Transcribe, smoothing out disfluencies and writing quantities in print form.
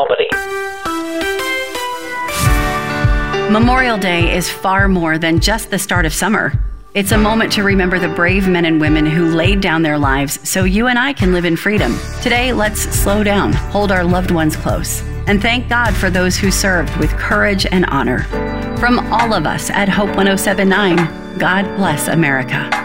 Albany. Memorial Day is far more than just the start of summer. It's a moment to remember the brave men and women who laid down their lives so you and I can live in freedom. Today, let's slow down, hold our loved ones close, and thank God for those who served with courage and honor. From all of us at Hope 107.9, God bless America.